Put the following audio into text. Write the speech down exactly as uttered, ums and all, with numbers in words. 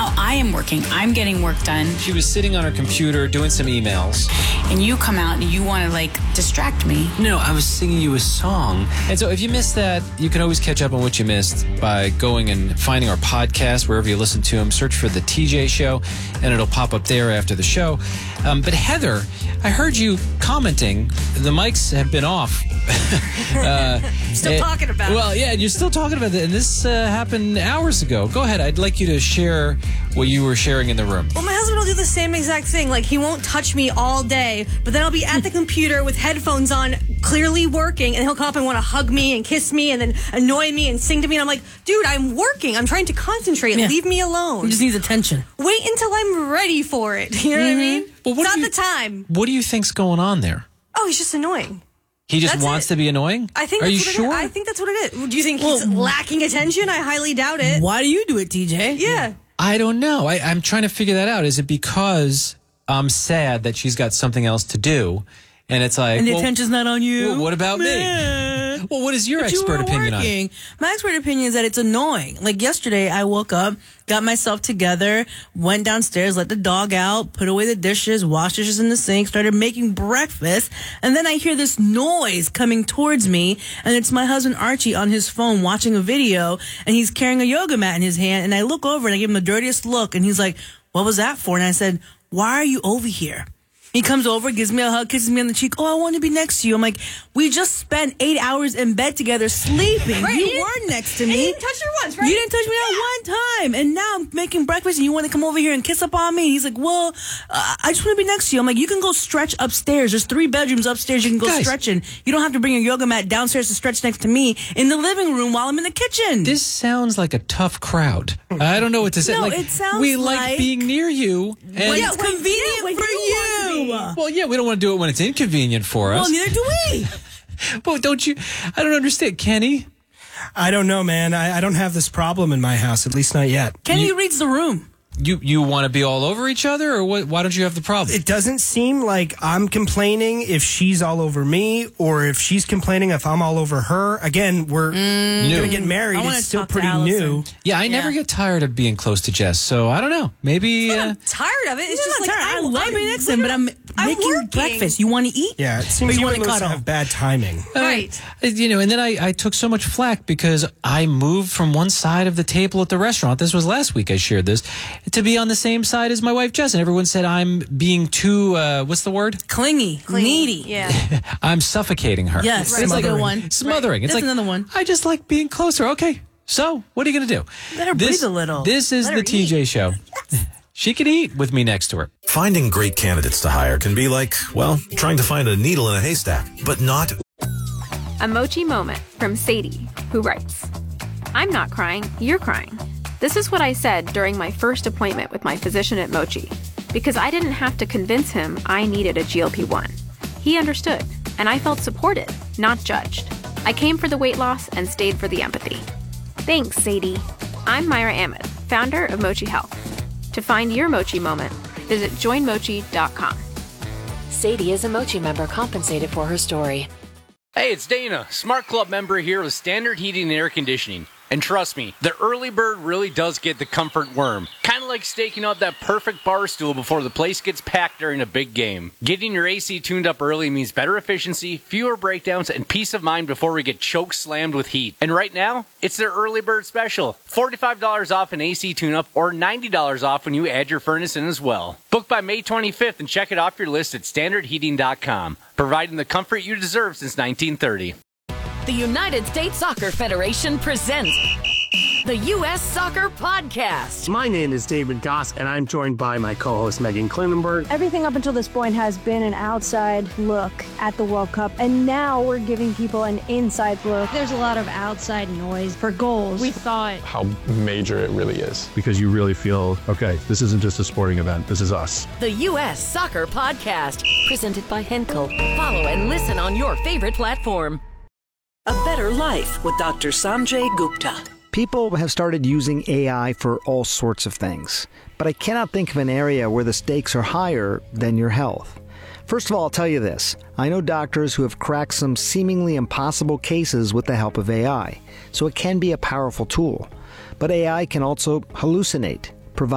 Meanwhile, I am working. I'm getting work done. She was sitting on her computer doing some emails. And you come out and you want to, like, distract me. No, I was singing you a song. And so if you missed that, you can always catch up on what you missed by going and finding our podcast wherever you listen to them. Search for The T J Show, and it'll pop up there after the show. Um, but Heather, I heard you commenting. The mics have been off. uh, still it, talking about well, it. Well, yeah, you're still talking about it. And this uh, happened hours ago. Go ahead. I'd like you to share what you were sharing in the room. Well, my husband will do the same exact thing. Like, he won't touch me all day, but then I'll be at the computer with headphones on, clearly working, and he'll come up and want to hug me and kiss me and then annoy me and sing to me. And I'm like, dude, I'm working. I'm trying to concentrate. Yeah. Leave me alone. He just needs attention. Wait until I'm ready for it. You know mm-hmm. what I mean? Well, what it's not you, the time. What do you think's going on there? Oh, he's just annoying. He just that's wants it. to be annoying? I think Are that's you what sure? It is. I think that's what it is. Do you think well, he's lacking attention? I highly doubt it. Why do you do it, T J? Yeah. I don't know. I, I'm trying to figure that out. Is it because I'm sad that she's got something else to do? And it's like, and the well, attention's not on you. Well, what about Man. me? Well, what is your but expert you were opinion working. on? My expert opinion is that it's annoying. Like yesterday, I woke up, got myself together, went downstairs, let the dog out, put away the dishes, washed dishes in the sink, started making breakfast, and then I hear this noise coming towards me, and it's my husband Archie on his phone watching a video, and he's carrying a yoga mat in his hand, and I look over and I give him the dirtiest look, and he's like, "What was that for?" And I said, "Why are you over here?" He comes over, gives me a hug, kisses me on the cheek. "Oh, I want to be next to you." I'm like, we just spent eight hours in bed together sleeping. Right, you you weren't next to me. And you didn't touch her once, right? You didn't touch me yeah. that one time. And now I'm making breakfast and you want to come over here and kiss up on me? He's like, well, uh, I just want to be next to you. I'm like, you can go stretch upstairs. There's three bedrooms upstairs. You can go Guys. stretching. You don't have to bring your yoga mat downstairs to stretch next to me in the living room while I'm in the kitchen. This sounds like a tough crowd. I don't know what to say. No, like, it sounds we like, like being near you. And when Yeah, it's when- convenient yeah, when for you you. want well, yeah, we don't want to do it when it's inconvenient for us. Well, neither do we. Well, don't you? I don't understand, Kenny. I don't know, man. I, I don't have this problem in my house, at least not yet. Kenny You- reads the room. You you want to be all over each other, or what? Why don't you have the problem? It doesn't seem like I'm complaining if she's all over me, or if she's complaining if I'm all over her. Again, we're New. going to get married. I wanna It's still talk to pretty Allison. new. Yeah, I never get tired of being close to Jess, so I don't know. Maybe. I'm Uh, not tired of it. It's It's just like I I'm, love I'm being next to him, but I'm, I'm making working. breakfast. You want to eat? Yeah, it Or seems you you want and to Melissa cuddle? have bad timing. Right. Uh, you know, and then I, I took so much flack because I moved from one side of the table at the restaurant. This was last week I shared this, to be on the same side as my wife Jess. And everyone said I'm being too, uh, what's the word? Clingy, needy. Yeah. I'm suffocating her. Yes, Right. it's like a Smothering. one. Smothering. It's That's like another one. I just like being closer. Okay. So, what are you going to do? Let her breathe a little. This is Let the her T J eat. Show. She can eat with me next to her. Finding great candidates to hire can be like, well, trying to find a needle in a haystack, but not. A Mochi moment from Sadie, who writes, I'm not crying, you're crying. This is what I said during my first appointment with my physician at Mochi, because I didn't have to convince him I needed a G L P one. He understood, and I felt supported, not judged. I came for the weight loss and stayed for the empathy. Thanks, Sadie. I'm Myra Ahmed, founder of Mochi Health. To find your Mochi moment, visit join mochi dot com. Sadie is a Mochi member compensated for her story. Hey, it's Dana, Smart Club member here with Standard Heating and Air Conditioning. And trust me, the early bird really does get the comfort worm. Kind of like staking out that perfect bar stool before the place gets packed during a big game. Getting your A C tuned up early means better efficiency, fewer breakdowns, and peace of mind before we get choke slammed with heat. And right now, it's their early bird special. forty-five dollars off an A C tune-up or ninety dollars off when you add your furnace in as well. Book by May twenty-fifth and check it off your list at standard heating dot com. Providing the comfort you deserve since nineteen thirty. The United States Soccer Federation presents the U S Soccer Podcast. My name is David Goss, and I'm joined by my co-host Megan Klinenberg. Everything up until this point has been an outside look at the World Cup, and now we're giving people an inside look. There's a lot of outside noise for goals. We thought how major it really is. Because you really feel, okay, this isn't just a sporting event, this is us. The U S Soccer Podcast, presented by Henkel. Follow and listen on your favorite platform. A Better Life with Doctor Sanjay Gupta. People have started using A I for all sorts of things, but I cannot think of an area where the stakes are higher than your health. First of all, I'll tell you this. I know doctors who have cracked some seemingly impossible cases with the help of A I, so it can be a powerful tool. But A I can also hallucinate,